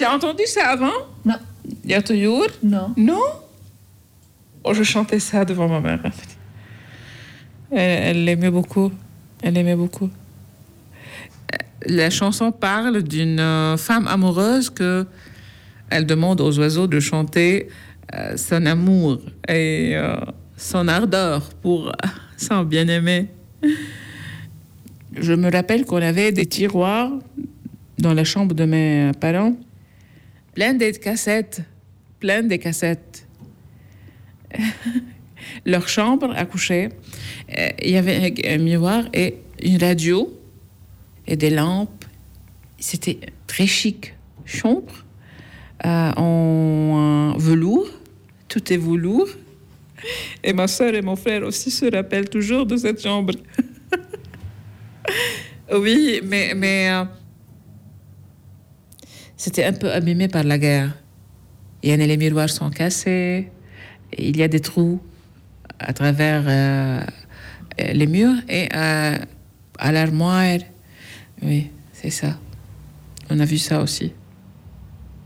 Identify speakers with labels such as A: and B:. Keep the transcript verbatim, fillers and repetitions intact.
A: Tu as entendu ça avant?
B: Non.
A: Il y a toujours?
B: Non.
A: Non? Oh, je chantais ça devant ma mère. Elle, elle l'aimait beaucoup. Elle l'aimait beaucoup. La chanson parle d'une euh, femme amoureuse que elle demande aux oiseaux de chanter euh, son amour et euh, son ardeur pour son bien-aimé. Je me rappelle qu'on avait des tiroirs dans la chambre de mes parents, plein de cassettes, plein de cassettes. Leur chambre à coucher, euh, il y avait un, un miroir et une radio et des lampes. C'était très chic. Chambre euh, en euh, velours, tout est velours. Et ma soeur et mon frère aussi se rappellent toujours de cette chambre. Oui, mais, mais euh, c'était un peu abîmé par la guerre. Il y en a, les miroirs sont cassés, il y a des trous à travers euh, les murs et euh, à l'armoire. Oui, c'est ça. On a vu ça aussi.